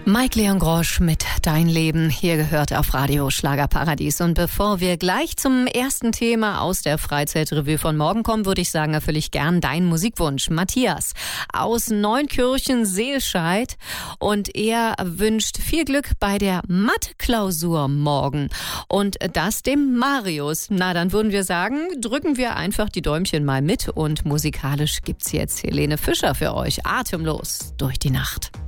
Mike Leon Grosch mit Dein Leben, hier gehört auf Radio Schlagerparadies. Und bevor wir gleich zum ersten Thema aus der Freizeitrevue von morgen kommen, würde ich sagen, erfülle ich gern deinen Musikwunsch. Matthias aus Neunkirchen-Seelscheid, und er wünscht viel Glück bei der Mathe-Klausur morgen. Und das dem Marius. Na, dann würden wir sagen, drücken wir einfach die Däumchen mal mit, und musikalisch gibt's jetzt Helene Fischer für euch. Atemlos durch die Nacht.